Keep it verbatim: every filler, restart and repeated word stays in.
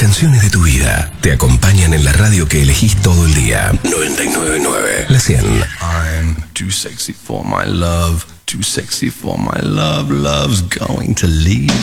canciones de tu vida te acompañan en la radio que elegís todo el día. noventa y nueve punto nueve, La cien. I'm too sexy for my love, too sexy for my love, love's going to leave.